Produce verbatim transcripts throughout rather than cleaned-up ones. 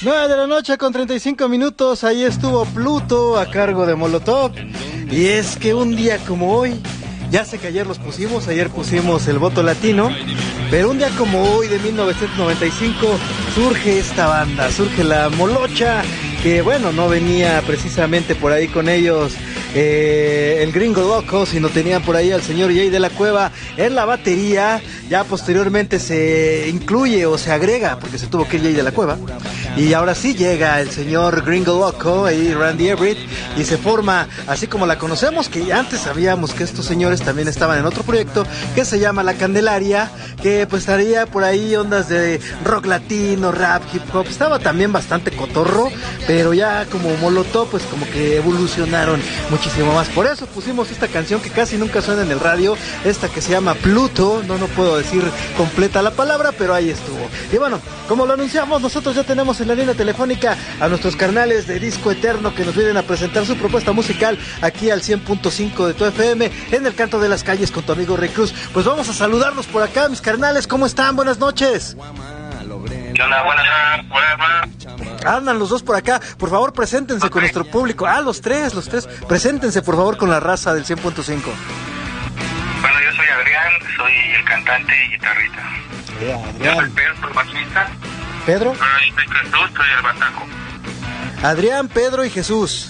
nueve de la noche con treinta y cinco minutos, ahí estuvo Pluto a cargo de Molotov. Y es que un día como hoy, ya sé que ayer los pusimos, ayer pusimos el voto latino, pero un día como hoy de mil novecientos noventa y cinco surge esta banda, surge la Molocha, que bueno, no venía precisamente por ahí con ellos eh, el Gringo Loco, sino tenían por ahí al señor Jay de la Cueva en la batería. Ya posteriormente se incluye o se agrega, porque se tuvo que ir Jay de la Cueva, y ahora sí llega el señor Gringo Loco, ahí Randy Everett, y se forma así como la conocemos, que antes sabíamos que estos señores también estaban en otro proyecto que se llama La Candelaria, que pues estaría por ahí ondas de rock latino, rap, hip hop, estaba también bastante cotorro, pero ya como Molotov pues como que evolucionaron muchísimo más. Por eso pusimos esta canción que casi nunca suena en el radio, esta que se llama Pluto, no, no puedo decir completa la palabra, pero ahí estuvo. Y bueno, como lo anunciamos, nosotros ya tenemos en la línea telefónica a nuestros carnales de Disco Eterno que nos vienen a presentar su propuesta musical aquí al cien punto cinco de tu F M en el Canto de las Calles con tu amigo Rey Cruz. Pues vamos a saludarlos por acá, mis carnales, ¿cómo están? Buenas noches. ¿Qué onda? Buenas, buenas. Andan los dos por acá, por favor preséntense okay. con nuestro público. Ah, los tres, los tres, preséntense por favor con la raza del cien punto cinco. Bueno, yo soy Adrián, soy el cantante y guitarrista. Yeah, yo soy Pedro, el bajista. ¿Pedro? Bueno, yo soy Jesús, soy el bataco. Adrián, Pedro y Jesús.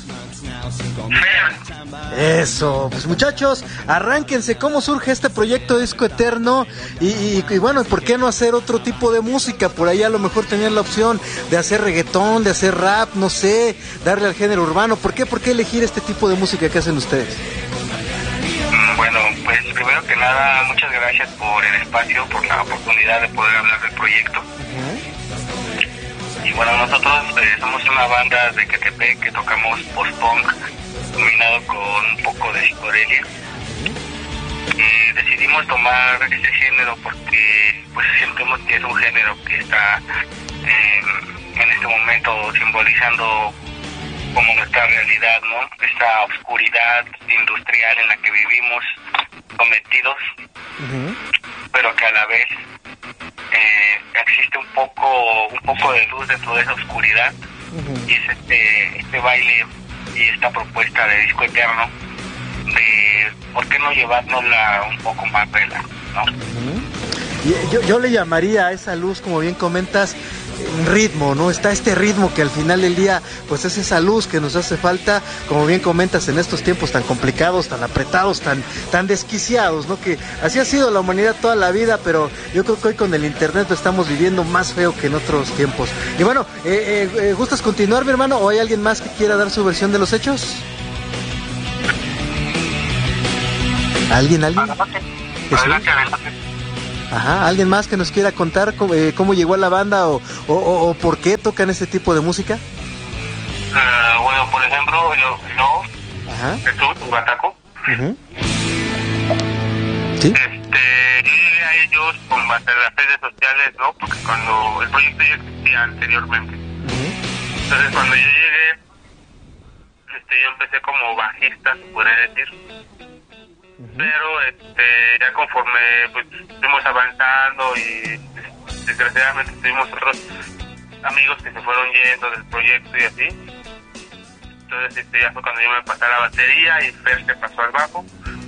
Eso, pues muchachos, arránquense. ¿Cómo surge este proyecto Disco Eterno? Y, y, y bueno, ¿por qué no hacer otro tipo de música? Por ahí a lo mejor tenían la opción de hacer reggaetón, de hacer rap, no sé, darle al género urbano. ¿Por qué, por qué elegir este tipo de música que hacen ustedes? Bueno, pues primero que nada, muchas gracias por el espacio, por la oportunidad de poder hablar del proyecto. Uh-huh. Y bueno, nosotros eh, somos una banda de Ecatepec que tocamos post-punk, combinado con un poco de psicodelia. Uh-huh. Y decidimos tomar ese género porque pues sentimos que es un género que está eh, en este momento simbolizando como nuestra realidad, ¿no? Esta oscuridad industrial en la que vivimos sometidos, uh-huh. pero que a la vez eh, existe un poco un poco de luz dentro de esa oscuridad, uh-huh. y es este, este baile y esta propuesta de Disco Eterno de por qué no llevárnosla un poco más vela, ¿no? Uh-huh. Yo, yo le llamaría a esa luz, como bien comentas, un ritmo, ¿no? Está este ritmo que al final del día, pues es esa luz que nos hace falta, como bien comentas, en estos tiempos tan complicados, tan apretados, tan, tan desquiciados, ¿no? Que así ha sido la humanidad toda la vida, pero yo creo que hoy con el internet lo estamos viviendo más feo que en otros tiempos. Y bueno, eh, eh, ¿gustas continuar, mi hermano? ¿O hay alguien más que quiera dar su versión de los hechos? ¿Alguien, alguien? Adelante, adelante, adelante. Ajá, ¿alguien más que nos quiera contar cómo, eh, cómo llegó a la banda o, o, o, o por qué tocan este tipo de música? Uh, bueno, por ejemplo, yo, yo Ajá. Jesús, un bataco. Uh-huh. ¿Sí? Este, llegué a ellos con base en las redes sociales, ¿no? Porque cuando el proyecto ya existía anteriormente. Uh-huh. Entonces, cuando yo llegué, este, yo empecé como bajista, se podría decir. Uh-huh. Pero este ya conforme pues fuimos avanzando y desgraciadamente tuvimos otros amigos que se fueron yendo del proyecto y así, entonces este ya fue cuando yo me pasé a la batería y Fer se pasó al bajo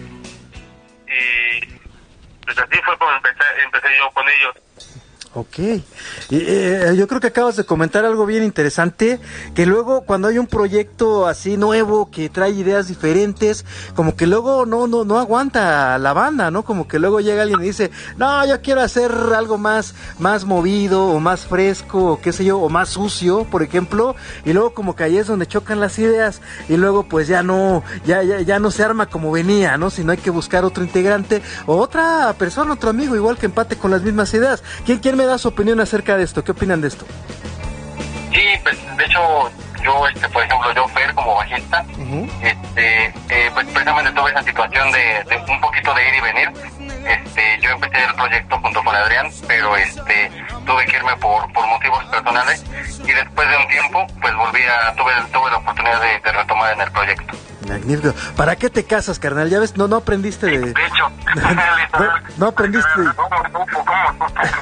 y pues así fue como empecé, empecé yo con ellos. Ok, eh, yo creo que acabas de comentar algo bien interesante, que luego cuando hay un proyecto así nuevo que trae ideas diferentes, como que luego no no no aguanta la banda, ¿no? Como que luego llega alguien y dice, no, yo quiero hacer algo más más movido o más fresco o qué sé yo, o más sucio, por ejemplo, y luego como que ahí es donde chocan las ideas y luego pues ya no ya ya, ya no se arma como venía, ¿no? Sino hay que buscar otro integrante o otra persona, otro amigo igual que empate con las mismas ideas. ¿Quién quién me da su opinión acerca de esto? ¿Qué opinan de esto? Sí, pues de hecho yo, este, por ejemplo, yo Fer como bajista, uh-huh. este, eh, pues precisamente tuve esa situación de, de un poquito de ir y venir. Este, yo empecé el proyecto junto con Adrián, pero este, tuve que irme por, por motivos personales y después de un tiempo, pues volví a, tuve, tuve la oportunidad de, de retomar en el proyecto. Magnífico. ¿Para qué te casas, carnal? Ya ves, no no aprendiste de... De hecho. no, no aprendiste...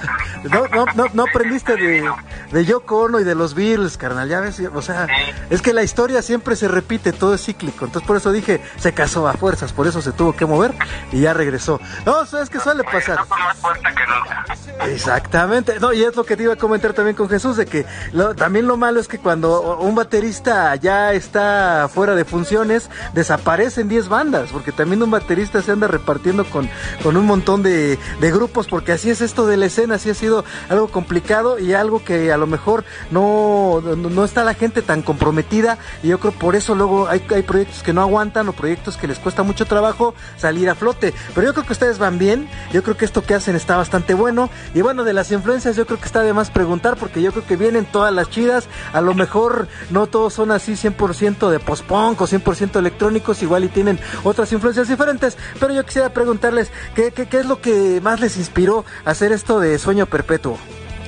No, no, no, no aprendiste de, de Yoko Ono y de los Beatles, carnal, ya ves, o sea, es que la historia siempre se repite, todo es cíclico, entonces por eso dije, se casó a fuerzas, por eso se tuvo que mover y ya regresó. No, sabes que suele pasar. Más fuerte que nunca. Exactamente, no, y es lo que te iba a comentar también con Jesús, de que lo, también lo malo es que cuando un baterista ya está fuera de funciones, desaparecen diez bandas, porque también un baterista se anda repartiendo con, con un montón de, de grupos, porque así es esto de la escena, así ha sido algo complicado y algo que a lo mejor no, no, no está la gente tan comprometida, y yo creo por eso luego hay, hay proyectos que no aguantan o proyectos que les cuesta mucho trabajo salir a flote, pero yo creo que ustedes van bien, yo creo que esto que hacen está bastante bueno, y bueno, de las influencias yo creo que está de más preguntar, porque yo creo que vienen todas las chidas, a lo mejor no todos son así cien por ciento de post-punk o cien por ciento electrónicos, igual y tienen otras influencias diferentes, pero yo quisiera preguntarles qué, qué, qué es lo que más les inspiró a hacer esto de Sueño Perpetuo.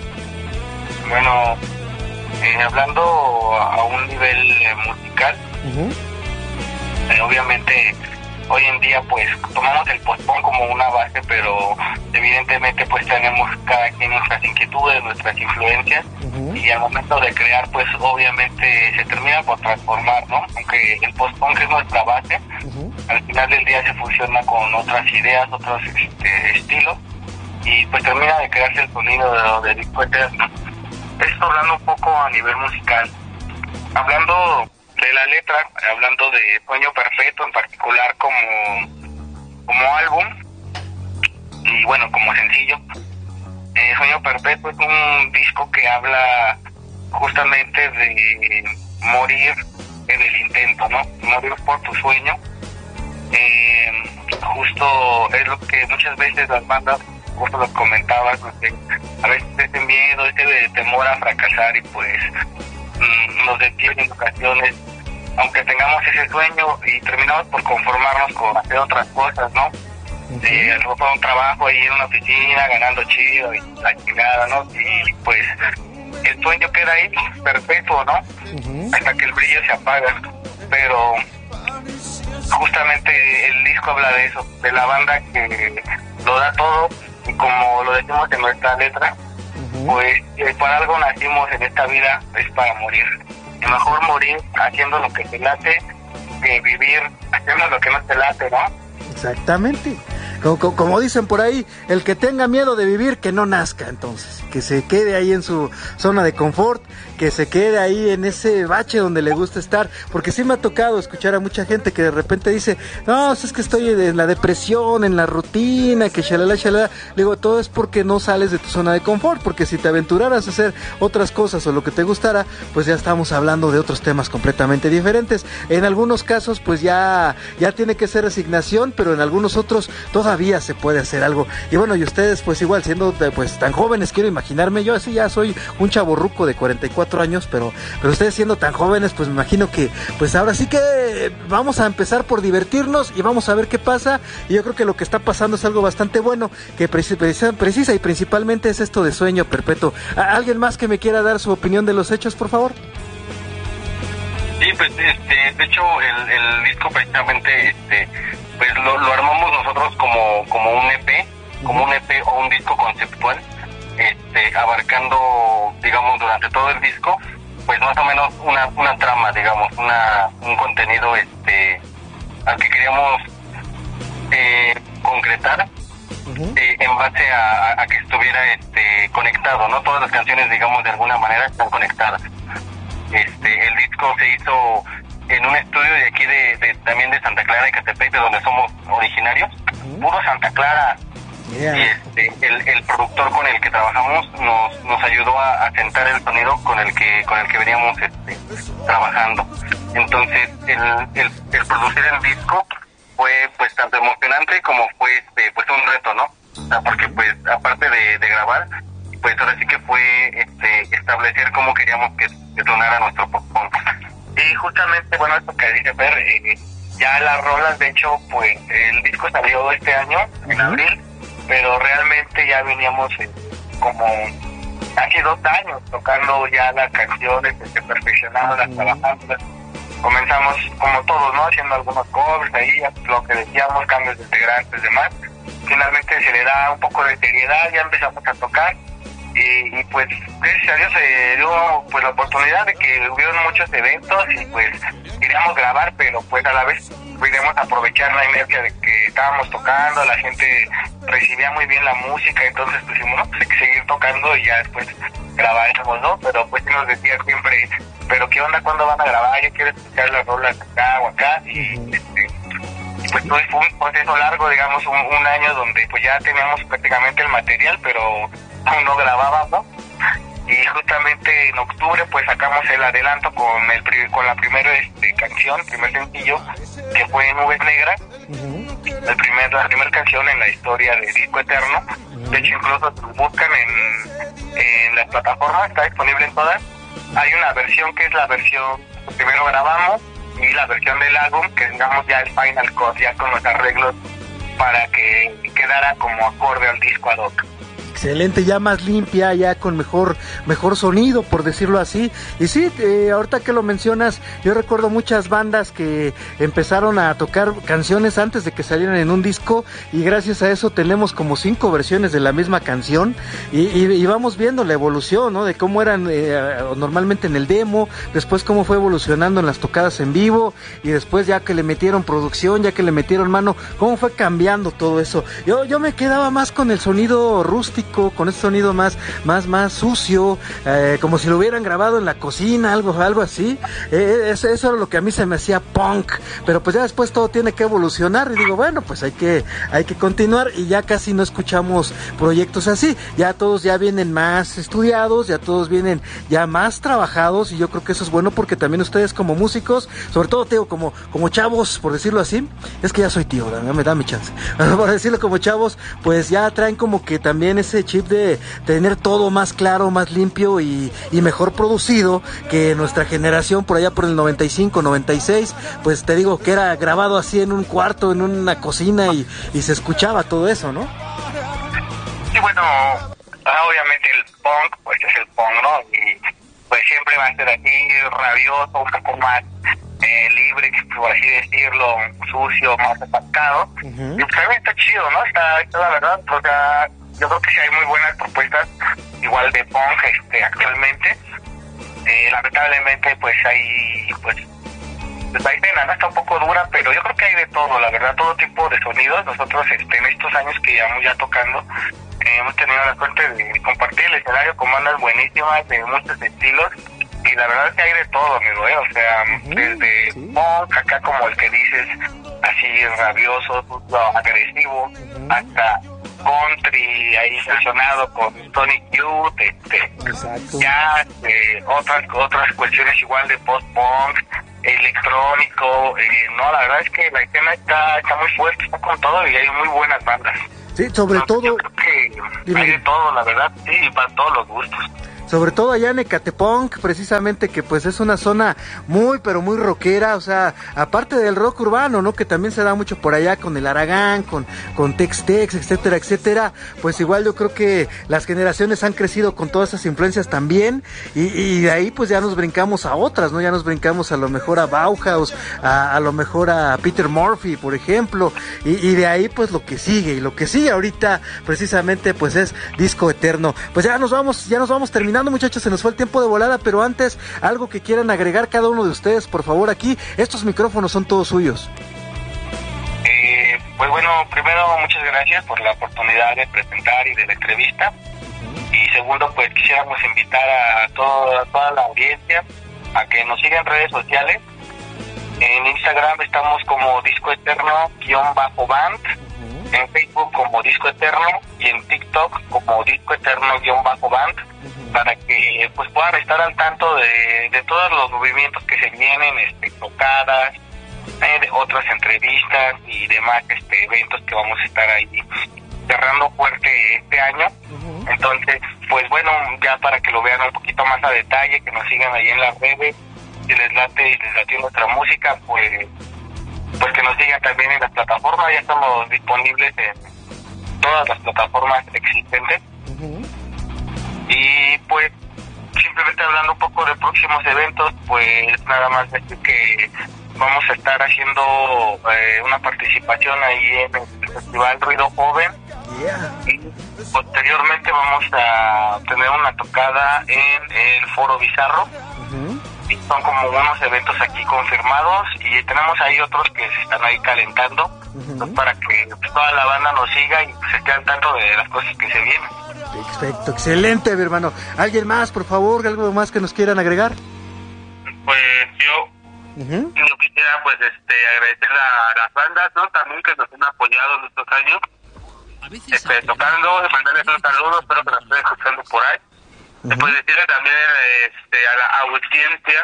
Bueno, eh, hablando a un nivel eh, musical, uh-huh. eh, obviamente hoy en día pues tomamos el post-punk como una base, pero evidentemente pues tenemos cada quien nuestras inquietudes, nuestras influencias, uh-huh. y al momento de crear pues obviamente se termina por transformar, ¿no? Aunque el post-punk es nuestra base, uh-huh. al final del día se fusiona con otras ideas, otros este, estilos, y pues termina de crearse el sonido de, de Disco Eterno. Esto hablando un poco a nivel musical. Hablando de la letra, hablando de Sueño Perfecto en particular como, como álbum, y bueno, como sencillo, eh, Sueño Perfecto es un disco que habla justamente de morir en el intento, ¿no? Morir por tu sueño. Eh, justo es lo que muchas veces las bandas, justo lo comentabas, ¿no? A veces ese miedo, ese temor a fracasar y pues mmm, nos detiene en ocasiones, aunque tengamos ese sueño y terminamos por conformarnos con hacer otras cosas, ¿no? Uh-huh. Eh, a lo mejor un trabajo ahí en una oficina, ganando chido y la chingada, ¿no? Y pues el sueño queda ahí perpetuo, ¿no? Uh-huh. Hasta que el brillo se apaga. Pero justamente el disco habla de eso, de la banda que lo da todo, y como lo decimos en nuestra letra, uh-huh. pues eh, para algo nacimos en esta vida, es para morir. Y mejor morir haciendo lo que te late que vivir haciendo lo que no te late, ¿no? Exactamente. Como, como dicen por ahí, el que tenga miedo de vivir, que no nazca, entonces, que se quede ahí en su zona de confort, que se quede ahí en ese bache donde le gusta estar, porque sí me ha tocado escuchar a mucha gente que de repente dice, no, es que estoy en la depresión, en la rutina, que shalala, shalala. Le digo, todo es porque no sales de tu zona de confort, porque si te aventuraras a hacer otras cosas o lo que te gustara, pues ya estamos hablando de otros temas completamente diferentes. En algunos casos, pues ya, ya tiene que ser resignación, pero en algunos otros todavía se puede hacer algo. Y bueno, y ustedes pues igual siendo pues tan jóvenes, quiero imaginarme, yo así ya soy un chavorruco de cuarenta y cuatro años, pero pero ustedes siendo tan jóvenes, pues me imagino que pues ahora sí que vamos a empezar por divertirnos y vamos a ver qué pasa. Y yo creo que lo que está pasando es algo bastante bueno, que precisa, precisa y principalmente es esto de Sueño Perpetuo. ¿Alguien más que me quiera dar su opinión de los hechos, por favor? Sí, pues este, de hecho el, el disco precisamente este pues lo, lo armamos nosotros como, como un E P, como un E P o un disco conceptual, este, abarcando, digamos, durante todo el disco, pues más o menos una, una trama, digamos, una, un contenido este, al que queríamos eh, concretar, uh-huh. eh, en base a, a que estuviera este, conectado, ¿no? Todas las canciones, digamos, de alguna manera están conectadas. Este, el disco se hizo en un estudio de aquí de, de también de Santa Clara, Ecatepec, de donde somos originarios, uh-huh. puro Santa Clara. Yeah. Y este, el, el productor con el que trabajamos nos, nos ayudó a, a sentar el sonido con el que con el que veníamos este, trabajando. Entonces el, el, el producir el disco fue pues tanto emocionante como fue este, pues un reto, ¿no? O sea, porque pues aparte de, de grabar, pues ahora sí que fue este, establecer cómo queríamos que, que sonara nuestro pop-punk. Y justamente, bueno, esto que dice Per, eh, ya las rolas, de hecho, pues el disco salió este año, en uh-huh. abril, pero realmente ya veníamos eh, como casi dos años tocando ya las canciones, este, perfeccionándolas, uh-huh. trabajándolas. Comenzamos como todos, ¿no? Haciendo algunos covers ahí, lo que decíamos, cambios de integrantes, demás. Finalmente se le da un poco de seriedad, ya empezamos a tocar y, y pues gracias a Dios se dio pues la oportunidad de que hubieron muchos eventos y pues queríamos grabar, pero pues a la vez queríamos aprovechar la inercia de que estábamos tocando, la gente recibía muy bien la música, entonces pues dijimos, no, pues hay que seguir tocando y ya después grabaremos, ¿no? Pero pues nos decía siempre, pero ¿qué onda? ¿Cuándo van a grabar? Yo quiero escuchar las rolas acá o acá, y este, y pues todo fue un proceso largo, digamos, un, un año donde pues ya teníamos prácticamente el material, pero aún no grabábamos. Y justamente en octubre pues sacamos el adelanto con el con la primera este, canción, primer sencillo, que fue Nubes Negras, uh-huh. el primer, la primera canción en la historia de Disco Eterno. Uh-huh. De hecho, incluso buscan en, en las plataformas, está disponible en todas. Hay una versión que es la versión que primero grabamos, y la versión del álbum, que digamos ya el final cut, ya con los arreglos para que quedara como acorde al disco ad hoc. Excelente, ya más limpia, ya con mejor mejor sonido, por decirlo así. Y sí, eh, ahorita que lo mencionas, yo recuerdo muchas bandas que empezaron a tocar canciones antes de que salieran en un disco, y gracias a eso tenemos como cinco versiones de la misma canción, y, y, y vamos viendo la evolución, ¿no? De cómo eran eh, normalmente en el demo, después cómo fue evolucionando en las tocadas en vivo, y después ya que le metieron producción, ya que le metieron mano, cómo fue cambiando todo eso. Yo, yo me quedaba más con el sonido rústico, con ese sonido más más más sucio, eh, como si lo hubieran grabado en la cocina, algo algo así. Eh, eso, eso era lo que a mí se me hacía punk, pero pues ya después todo tiene que evolucionar, y digo, bueno, pues hay que hay que continuar, y ya casi no escuchamos proyectos así, ya todos ya vienen más estudiados, ya todos vienen ya más trabajados, y yo creo que eso es bueno, porque también ustedes como músicos, sobre todo Teo, como como chavos, por decirlo así, es que ya soy tío, ¿verdad? Me da mi chance, por decirlo como chavos, pues ya traen como que también ese chip de tener todo más claro, más limpio y, y mejor producido que nuestra generación por allá por el noventa y cinco, noventa y seis, pues te digo que era grabado así en un cuarto, en una cocina, y, y se escuchaba todo eso, ¿no? Sí, bueno, obviamente el punk, pues es el punk, ¿no? Y pues siempre va a ser así, rabioso, un poco más eh, libre, por así decirlo, sucio, más atascado. Uh-huh. Y pues también está chido, ¿no? Está, está la verdad, o sea, yo creo que sí hay muy buenas propuestas, igual de punk este, actualmente. Eh, lamentablemente, pues hay, pues, pues hay pena, ¿no? Está un poco dura, pero yo creo que hay de todo, la verdad, todo tipo de sonidos. Nosotros, este, en estos años que llevamos ya tocando, eh, hemos tenido la suerte de compartir el escenario con bandas buenísimas de muchos estilos, y la verdad es que hay de todo, amigo, ¿eh? O sea, uh-huh, desde sí. punk, acá como el que dices, así rabioso, agresivo, uh-huh, hasta country ahí seleccionado con Sonic Youth, este, ya eh, otras otras cuestiones igual de post-punk, electrónico, eh, no, la verdad es que la escena está, está muy fuerte, está con todo, y hay muy buenas bandas. Sí, sobre Entonces, todo... Yo creo que dime. Hay de todo, la verdad, sí, para todos los gustos. Sobre todo allá en Ecatepunk, precisamente, que pues es una zona muy, pero muy rockera, o sea, aparte del rock urbano, ¿no? Que también se da mucho por allá con el Aragán, con, con Tex-Tex, etcétera, etcétera. Pues igual yo creo que las generaciones han crecido con todas esas influencias también, y, y de ahí pues ya nos brincamos a otras, ¿no? Ya nos brincamos a lo mejor a Bauhaus, a, a lo mejor a Peter Murphy, por ejemplo, y, y de ahí pues lo que sigue, y lo que sigue ahorita precisamente pues es Disco Eterno. Pues ya nos vamos, ya nos vamos terminando, muchachos, se nos fue el tiempo de volada, pero antes, algo que quieran agregar cada uno de ustedes, por favor, aquí, estos micrófonos son todos suyos. Eh, pues bueno, primero, muchas gracias por la oportunidad de presentar y de la entrevista, uh-huh. y segundo, pues quisiéramos invitar a, todo, a toda la audiencia a que nos sigan en redes sociales. En Instagram estamos como Disco Eterno-Band, uh-huh. en Facebook como Disco Eterno, y en TikTok como Disco Eterno-Band, para que pues puedan estar al tanto de, de todos los movimientos que se vienen, este, tocadas, eh, de otras entrevistas y demás este, eventos que vamos a estar ahí cerrando fuerte este año. Uh-huh. Entonces, pues bueno, ya para que lo vean un poquito más a detalle, que nos sigan ahí en las redes, si les late y les late nuestra música, pues, pues que nos sigan también en las plataformas. Ya estamos disponibles en todas las plataformas existentes. Uh-huh. Y pues simplemente hablando un poco de próximos eventos, pues nada más decir que vamos a estar haciendo eh, una participación ahí en el Festival Ruido Joven, yeah. y posteriormente vamos a tener una tocada en el Foro Bizarro. Uh-huh. Y son como unos eventos aquí confirmados y tenemos ahí otros que se están ahí calentando, uh-huh, pues, para que pues, toda la banda nos siga y se esté al tanto de las cosas que se vienen. Perfecto, excelente, mi hermano. ¿Alguien más, por favor? ¿Algo más que nos quieran agregar? Pues yo, uh-huh, yo quisiera pues este agradecer a las bandas, ¿no? También que nos han apoyado en estos años, este, tocando, mandarles un saludo, espero que nos estén escuchando por ahí. Uh-huh. Después decirle también este, a la audiencia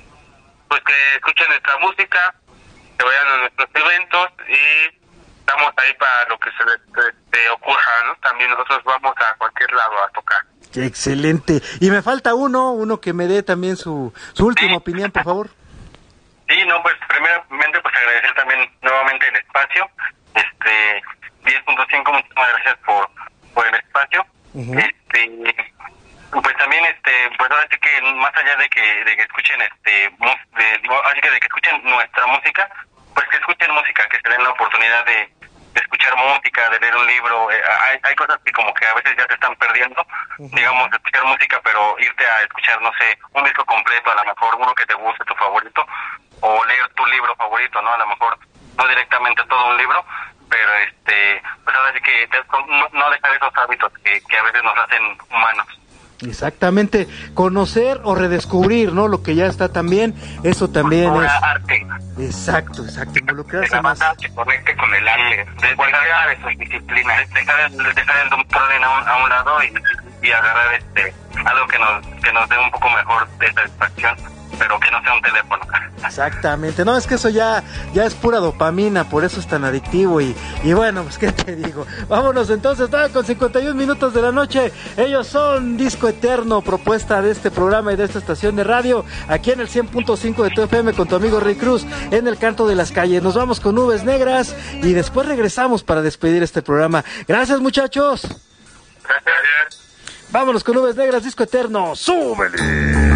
pues que escuchen nuestra música, que vayan a nuestros eventos y estamos ahí para lo que se les te ocurra, ¿no? También nosotros vamos a cualquier lado a tocar. Excelente. Y me falta uno, uno que me dé también su, su última, sí, opinión, por favor. Sí, no, pues primeramente pues agradecer también nuevamente el espacio, este diez punto cinco, muchísimas gracias por, por el espacio. Uh-huh. Este pues también este pues ahora sí que más allá de que de que escuchen este de, así que de que escuchen nuestra música, pues que escuchen música, que se den la oportunidad de, de escuchar música, de leer un libro. Eh, hay hay cosas que como que a veces ya se están perdiendo, uh-huh, digamos, escuchar música, pero irte a escuchar, no sé, un disco completo, a lo mejor uno que te guste, tu favorito, o leer tu libro favorito, ¿no? A lo mejor no directamente todo un libro, pero este pues ahora sí que te, no, no dejar esos hábitos que, que a veces nos hacen humanos. Exactamente, conocer o redescubrir, ¿no? Lo que ya está también, eso también Cultura, es arte. Exacto, exacto, involucrarse la más. Que conecte con el arte, de dejar de sus disciplinas, dejar, dejar el desorden a un, a un lado y, y agarrar este algo que nos que nos dé un poco mejor de satisfacción, pero que no sea un teléfono. Exactamente, no, es que eso ya ya es pura dopamina, por eso es tan adictivo y, y bueno, pues qué te digo. Vámonos entonces, están con cincuenta y un minutos de la noche. Ellos son Disco Eterno, propuesta de este programa y de esta estación de radio, aquí en el cien punto cinco de tu F M con tu amigo Rey Cruz, en el canto de las calles. Nos vamos con Nubes Negras y después regresamos para despedir este programa. Gracias, muchachos. Gracias. Vámonos con Nubes Negras, Disco Eterno. ¡Súbele!